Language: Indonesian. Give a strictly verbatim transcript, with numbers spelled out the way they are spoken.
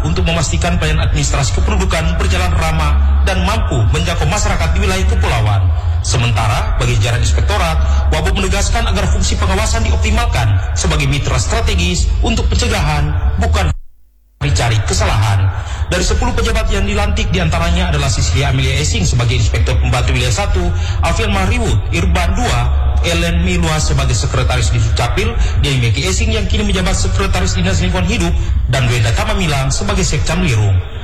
untuk memastikan pelayanan administrasi kependudukan berjalan ramah dan mampu menjangkau masyarakat di wilayah kepulauan. Sementara bagi jajaran inspektorat, Wabub menegaskan agar fungsi pengawasan dioptimalkan sebagai mitra strategis untuk pencegahan, bukan mencari kesalahan. Dari sepuluh pejabat yang dilantik diantaranya adalah Sisilia Amelia Esing sebagai Inspektur Pembantu Wilayah satu, Alfian Mariwut, Irban dua, Ellen Milua sebagai Sekretaris di Capil, Dewi Meki Esing yang kini menjabat Sekretaris Dinas Lingkungan Hidup, dan Wenda Tamamilang sebagai Sekcam Lirung.